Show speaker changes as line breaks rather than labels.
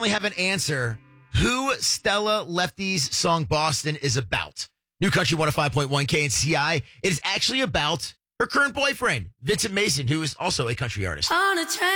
finally have an answer who Stella Lefty's song Boston is about. New Country 105.1 KNCI. It is actually about her current boyfriend, Vincent Mason, who is also a country artist.
On a train.